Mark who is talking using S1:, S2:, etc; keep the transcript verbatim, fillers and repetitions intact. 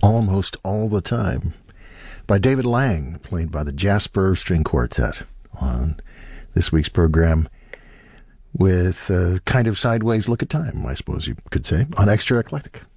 S1: Almost All the Time by David Lang, played by the Jasper String Quartet on this week's program with a kind of sideways look at time, I suppose you could say, on Extra Eclectic.